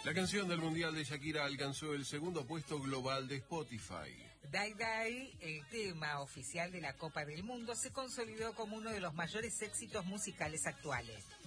La canción del Mundial de Shakira alcanzó el segundo puesto global de Spotify. Die Die, el tema oficial de la Copa del Mundo, se consolidó como uno de los mayores éxitos musicales actuales.